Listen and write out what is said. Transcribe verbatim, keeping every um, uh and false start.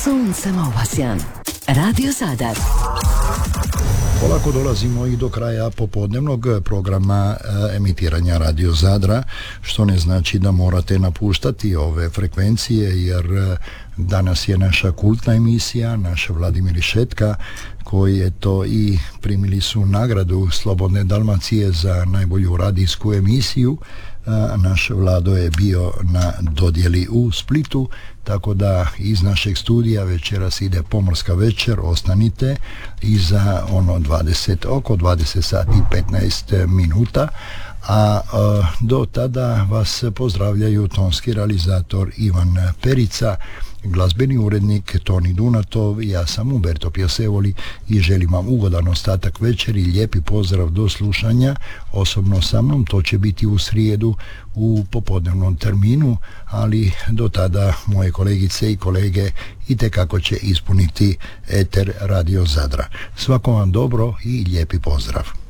Suncem obasjan. Radio Zadar. Polako dolazimo i do kraja popodnevnog programa e, emitiranja Radio Zadra, što ne znači da morate napuštati ove frekvencije, jer e, danas je naša kultna emisija, naša Vladimir Šetka, koji je to i primili su nagradu Slobodne Dalmacije za najbolju radijsku emisiju. A naš Vlado je bio na dodjeli u Splitu, tako da iz našeg studija večeras ide Pomorska večer. Ostanite i za ono dvadeset, oko dvadeset sati i petnaest minuta, a, a do tada vas pozdravljaju tonski realizator Ivan Perica, glazbeni urednik Toni Dunatov, ja sam Umberto Piasevoli i želim vam ugodan ostatak večeri, lijepi pozdrav do slušanja. Osobno sa mnom to će biti u srijedu u popodnevnom terminu, ali do tada moje kolegice i kolege itekako će ispuniti eter Radio Zadra. Svako vam dobro i lijepi pozdrav.